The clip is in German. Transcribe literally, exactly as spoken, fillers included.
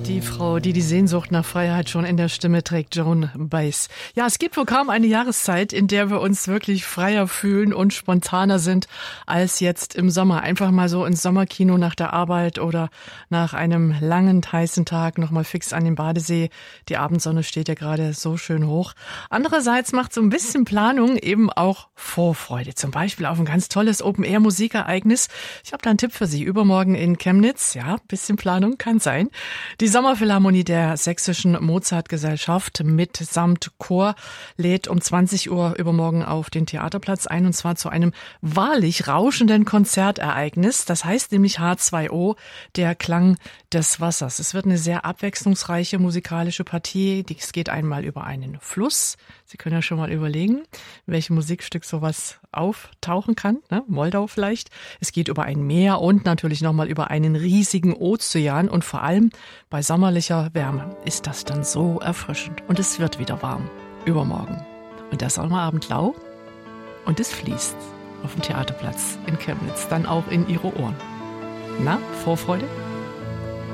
Die Frau, die die Sehnsucht nach Freiheit schon in der Stimme trägt, Joan Baez. Ja, es gibt wohl kaum eine Jahreszeit, in der wir uns wirklich freier fühlen und spontaner sind als jetzt im Sommer. Einfach mal so ins Sommerkino nach der Arbeit oder nach einem langen, heißen Tag nochmal fix an den Badesee. Die Abendsonne steht ja gerade so schön hoch. Andererseits macht so ein bisschen Planung eben auch Vorfreude. Zum Beispiel auf ein ganz tolles Open-Air-Musikereignis. Ich habe da einen Tipp für Sie. Übermorgen in Chemnitz. Ja, bisschen Planung kann sein. Die Sommerphilharmonie der Sächsischen Mozartgesellschaft mitsamt Chor lädt um zwanzig Uhr übermorgen auf den Theaterplatz ein, und zwar zu einem wahrlich rauschenden Konzertereignis. Das heißt nämlich H zwei O, der Klang des Wassers. Es wird eine sehr abwechslungsreiche musikalische Partie. Es geht einmal über einen Fluss. Sie können ja schon mal überlegen, in welchem Musikstück sowas auftauchen kann, ne? Moldau vielleicht. Es geht über ein Meer und natürlich nochmal über einen riesigen Ozean, und vor allem bei sommerlicher Wärme ist das dann so erfrischend. Und es wird wieder warm, übermorgen. Und der Sommerabend lau und es fließt auf dem Theaterplatz in Chemnitz, dann auch in Ihre Ohren. Na, Vorfreude?